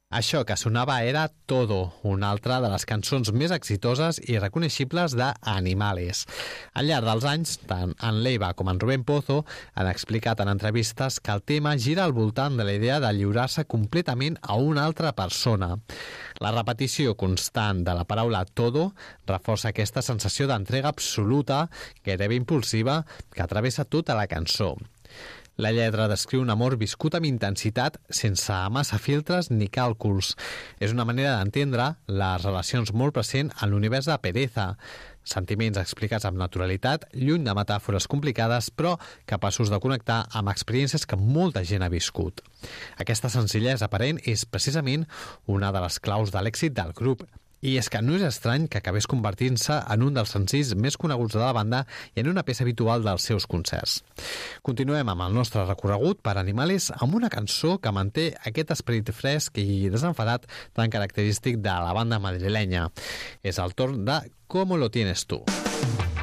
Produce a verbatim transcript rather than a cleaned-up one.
Això que sonava era Todo, una altra de les cançons més exitoses i reconeixibles d'Animales. Al llarg dels anys, tant en Leiva com en Rubén Pozo han explicat en entrevistes que el tema gira al voltant de la idea de lliurar-se completament a una altra persona. La repetició constant de la paraula todo reforça aquesta sensació d'entrega absoluta, gairebé impulsiva, que travessa tota la cançó. La lletra descriu un amor viscut amb intensitat, sense massa filtres ni càlculs. És una manera d'entendre les relacions molt present en l'univers de Pereza. Sentiments explicats amb naturalitat, lluny de metàfores complicades, però capaços de connectar amb experiències que molta gent ha viscut. Aquesta senzillesa aparent és precisament una de les claus de l'èxit del grup. I és que no és estrany que acabés convertint-se en un dels senzills més coneguts de la banda i en una peça habitual dels seus concerts. Continuem amb el nostre recorregut per Animales amb una cançó que manté aquest esperit fresc i desenfadat tan característic de la banda madrilenya. És el torn de Cómo lo tienes tú.